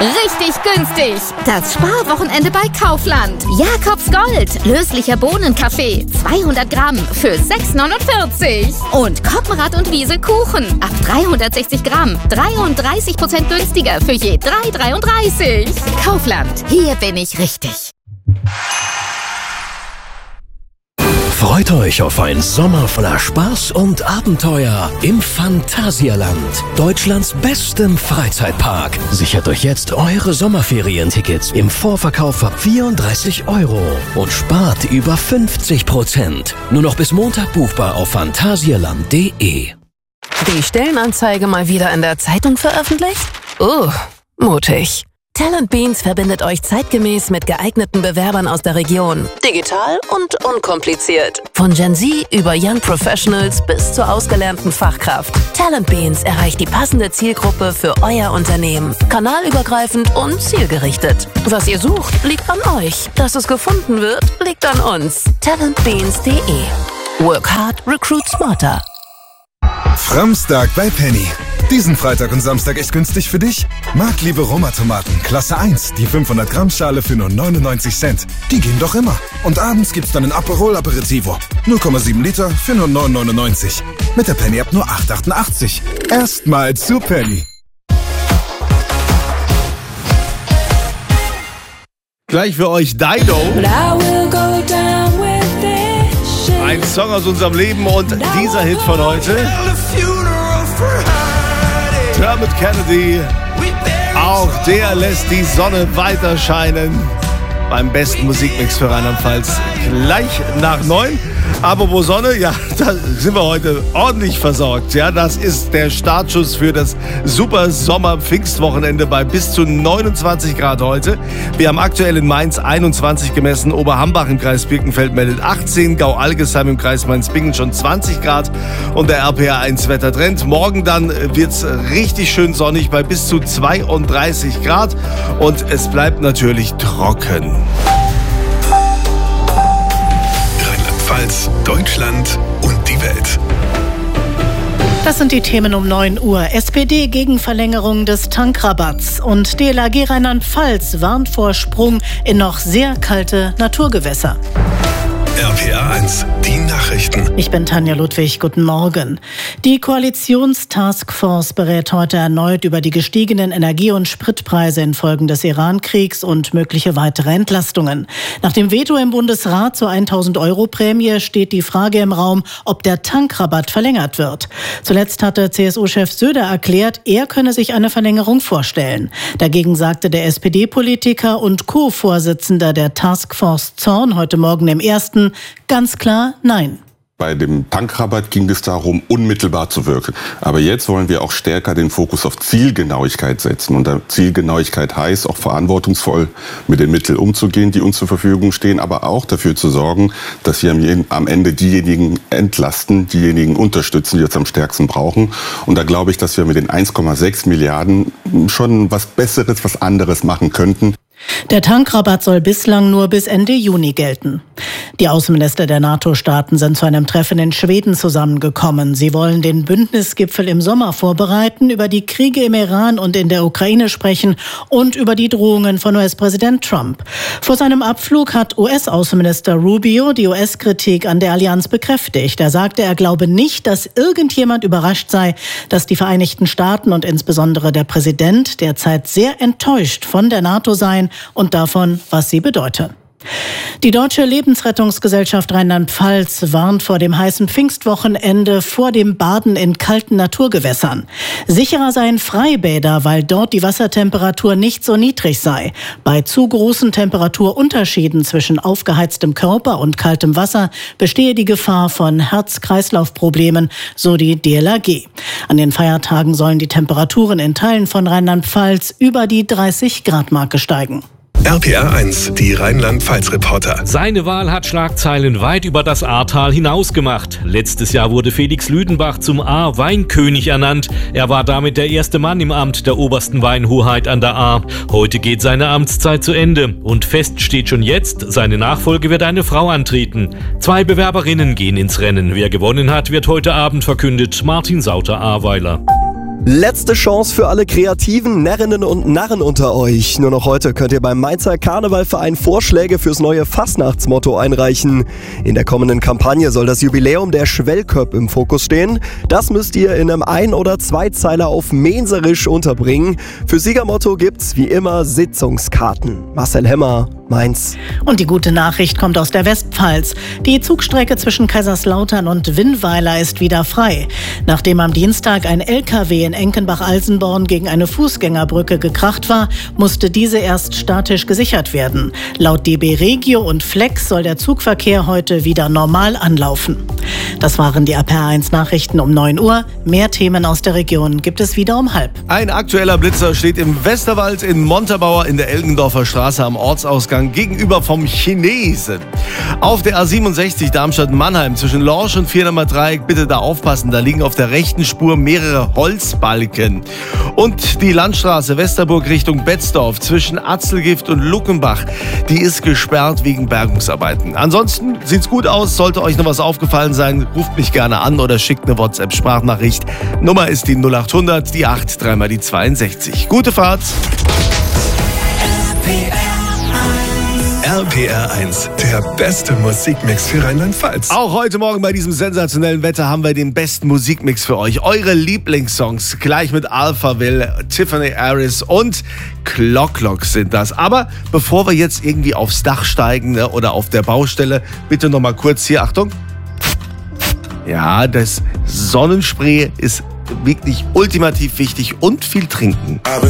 Richtig günstig. Das Sparwochenende bei Kaufland. Jakobs Gold. Löslicher Bohnenkaffee. 200 Gramm für 6,49. Und Koppenrad und Wiese Kuchen. Ab 360 Gramm. 33% günstiger für je 3,33. Kaufland. Hier bin ich richtig. Freut euch auf einen Sommer voller Spaß und Abenteuer im Phantasialand, Deutschlands bestem Freizeitpark. Sichert euch jetzt eure Sommerferientickets im Vorverkauf ab 34 € und spart über 50%. Nur noch bis Montag buchbar auf phantasialand.de. Die Stellenanzeige mal wieder in der Zeitung veröffentlicht? Mutig. Talent Beans verbindet euch zeitgemäß mit geeigneten Bewerbern aus der Region. Digital und unkompliziert. Von Gen Z über Young Professionals bis zur ausgelernten Fachkraft. Talent Beans erreicht die passende Zielgruppe für euer Unternehmen. Kanalübergreifend und zielgerichtet. Was ihr sucht, liegt an euch. Dass es gefunden wird, liegt an uns. talentbeans.de. Work hard, recruit smarter. Framstag bei Penny. Diesen Freitag und Samstag echt günstig für dich? Marktliebe Roma-Tomaten, Klasse 1, die 500 Gramm Schale für nur 99 Cent. Die gehen doch immer. Und abends gibt's dann ein Aperol Aperitivo. 0,7 Liter für nur 9,99. Mit der Penny-App nur 8,88. Erstmal zu Penny. Gleich für euch Dido. Ein Song aus unserem Leben und dieser Hit von heute. Dermot Kennedy, auch der lässt die Sonne weiter scheinen. Beim besten Musikmix für Rheinland-Pfalz gleich nach 9. Aber wo Sonne, ja, da sind wir heute ordentlich versorgt. Ja, das ist der Startschuss für das super Sommer-Pfingstwochenende bei bis zu 29 Grad heute. Wir haben aktuell in Mainz 21 gemessen, Oberhambach im Kreis Birkenfeld meldet 18, Gau-Algesheim im Kreis Mainz-Bingen schon 20 Grad und der RPA1 Wettertrend. Morgen dann wird's richtig schön sonnig bei bis zu 32 Grad und es bleibt natürlich trocken. Deutschland und die Welt. Das sind die Themen um 9 Uhr. SPD gegen Verlängerung des Tankrabatts und DLRG Rheinland-Pfalz warnt vor Sprung in noch sehr kalte Naturgewässer. RPA 1, die Nachrichten. Ich bin Tanja Ludwig, guten Morgen. Die Koalitionstaskforce berät heute erneut über die gestiegenen Energie- und Spritpreise infolge des Iran-Kriegs und mögliche weitere Entlastungen. Nach dem Veto im Bundesrat zur 1.000-Euro-Prämie steht die Frage im Raum, ob der Tankrabatt verlängert wird. Zuletzt hatte CSU-Chef Söder erklärt, er könne sich eine Verlängerung vorstellen. Dagegen sagte der SPD-Politiker und Co-Vorsitzender der Taskforce Zorn heute Morgen im Ersten ganz klar nein. Bei dem Tankrabatt ging es darum, unmittelbar zu wirken. Aber jetzt wollen wir auch stärker den Fokus auf Zielgenauigkeit setzen. Und Zielgenauigkeit heißt, auch verantwortungsvoll mit den Mitteln umzugehen, die uns zur Verfügung stehen, aber auch dafür zu sorgen, dass wir am Ende diejenigen entlasten, diejenigen unterstützen, die es am stärksten brauchen. Und da glaube ich, dass wir mit den 1,6 Milliarden schon was Besseres, was anderes machen könnten. Der Tankrabatt soll bislang nur bis Ende Juni gelten. Die Außenminister der NATO-Staaten sind zu einem Treffen in Schweden zusammengekommen. Sie wollen den Bündnisgipfel im Sommer vorbereiten, über die Kriege im Iran und in der Ukraine sprechen und über die Drohungen von US-Präsident Trump. Vor seinem Abflug hat US-Außenminister Rubio die US-Kritik an der Allianz bekräftigt. Er sagte, er glaube nicht, dass irgendjemand überrascht sei, dass die Vereinigten Staaten und insbesondere der Präsident derzeit sehr enttäuscht von der NATO seien und davon, was sie bedeutet. Die Deutsche Lebensrettungsgesellschaft Rheinland-Pfalz warnt vor dem heißen Pfingstwochenende vor dem Baden in kalten Naturgewässern. Sicherer seien Freibäder, weil dort die Wassertemperatur nicht so niedrig sei. Bei zu großen Temperaturunterschieden zwischen aufgeheiztem Körper und kaltem Wasser bestehe die Gefahr von Herz-Kreislauf-Problemen, so die DLRG. An den Feiertagen sollen die Temperaturen in Teilen von Rheinland-Pfalz über die 30-Grad-Marke steigen. RPA 1, die Rheinland-Pfalz-Reporter. Seine Wahl hat Schlagzeilen weit über das Ahrtal hinaus gemacht. Letztes Jahr wurde Felix Lüdenbach zum Ahr-Weinkönig ernannt. Er war damit der erste Mann im Amt der obersten Weinhoheit an der Ahr. Heute geht seine Amtszeit zu Ende. Und fest steht schon jetzt, seine Nachfolge wird eine Frau antreten. 2 Bewerberinnen gehen ins Rennen. Wer gewonnen hat, wird heute Abend verkündet. Martin Sauter-Ahrweiler. Letzte Chance für alle kreativen Närrinnen und Narren unter euch. Nur noch heute könnt ihr beim Mainzer Karnevalverein Vorschläge fürs neue Fastnachtsmotto einreichen. In der kommenden Kampagne soll das Jubiläum der Schwellköpp im Fokus stehen. Das müsst ihr in einem Ein- oder Zweizeiler auf Menserisch unterbringen. Für Siegermotto gibt's wie immer Sitzungskarten. Marcel Hemmer, Mainz. Und die gute Nachricht kommt aus der Westpfalz. Die Zugstrecke zwischen Kaiserslautern und Winnweiler ist wieder frei. Nachdem am Dienstag ein LKW in Enkenbach-Alsenborn gegen eine Fußgängerbrücke gekracht war, musste diese erst statisch gesichert werden. Laut DB Regio und Flex soll der Zugverkehr heute wieder normal anlaufen. Das waren die RPR1 Nachrichten um 9 Uhr. Mehr Themen aus der Region gibt es wieder um 12:30. Ein aktueller Blitzer steht im Westerwald in Montabaur in der Elgendorfer Straße am Ortsausgang gegenüber vom Chinesen. Auf der A67 Darmstadt-Mannheim zwischen Lorsch und Vierdamer Dreieck, bitte da aufpassen, da liegen auf der rechten Spur mehrere Holzbalken. Und die Landstraße Westerburg Richtung Betzdorf zwischen Atzelgift und Luckenbach, die ist gesperrt wegen Bergungsarbeiten. Ansonsten sieht's gut aus, sollte euch noch was aufgefallen sein, ruft mich gerne an oder schickt eine WhatsApp-Sprachnachricht. Nummer ist die 0800, die 8, dreimal die 62. Gute Fahrt! RPR1, der beste Musikmix für Rheinland-Pfalz. Auch heute Morgen bei diesem sensationellen Wetter haben wir den besten Musikmix für euch. Eure Lieblingssongs, gleich mit Alphaville, Tiffany Harris und Clock sind das. Aber bevor wir jetzt irgendwie aufs Dach steigen, ne, oder auf der Baustelle, bitte noch mal kurz hier, Achtung. Ja, das Sonnenspray ist wirklich ultimativ wichtig und viel trinken.